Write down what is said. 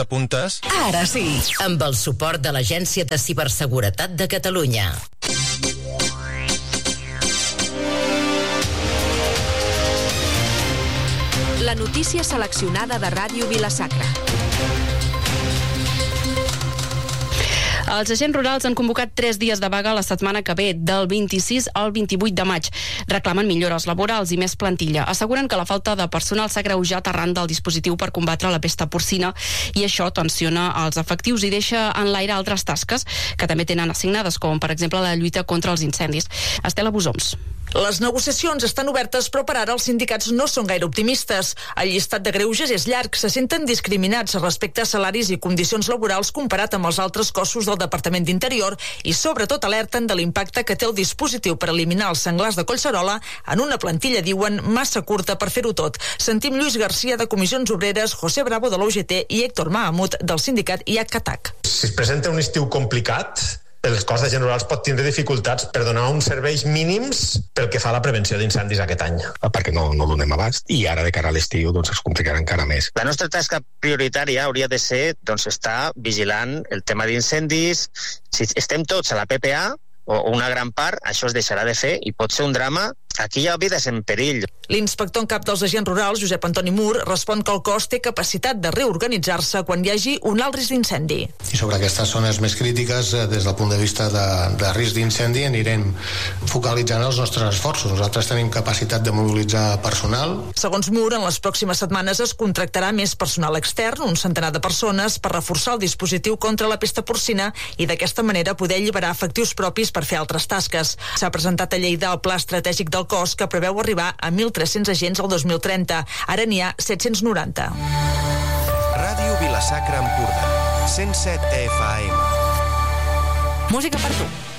t'apuntes? Ara sí, amb el suport de l'Agència de Ciberseguretat de Catalunya. La notícia seleccionada de Ràdio Vila-sacra. Els agents rurals han convocat 3 dies de vaga la setmana que ve, del 26 al 28 de maig. Reclamen millores laborals i més plantilla. Asseguren que la falta de personal s'ha agreujat arran del dispositiu per combatre la pesta porcina i això tensiona els efectius i deixa en l'aire altres tasques que també tenen assignades, com per exemple la lluita contra els incendis. Estela Busoms. Les negociacions estan obertes, però per ara els sindicats no són gaire optimistes. El llistat de greuges és llarg, se senten discriminats respecte a salaris i condicions laborals comparat amb els altres cossos del Departament d'Interior i sobretot alerten de l'impacte que té el dispositiu per eliminar els senglars de Collserola en una plantilla, diuen, massa curta per fer-ho tot. Sentim Lluís Garcia de Comissions Obreres, José Bravo de l'UGT i Héctor Mahamud del sindicat IACATAC. Si es presenta un estiu complicat, el cos d'agents rurals pot tindre dificultats per donar uns serveis mínims pel que fa a la prevenció d'incendis aquest any. Perquè no donem abast i ara de cara a l'estiu doncs, es complicarà encara més. La nostra tasca prioritària hauria de ser estar vigilant el tema d'incendis. Si estem tots a la PPA, o una gran part, això es deixarà de fer i pot ser un drama. Aquí hi ha vides en perill. L'inspector en cap dels agents rurals, Josep Antoni Mur, respon que el cos té capacitat de reorganitzar-se quan hi hagi un alt risc d'incendi. I sobre aquestes zones més crítiques, des del punt de vista de risc d'incendi, anirem focalitzant els nostres esforços. Nosaltres tenim capacitat de mobilitzar personal. Segons Mur, en les pròximes setmanes es contractarà més personal extern, un centenar de persones, per reforçar el dispositiu contra la pesta porcina i d'aquesta manera poder alliberar efectius propis per fer altres tasques. S'ha presentat a Lleida el pla estratègic del cos que preveu arribar a 1.300 agents al 2030. Ara n'hi ha 790. Ràdio Vila-sacra Empordà, 107 FM. Música per tu.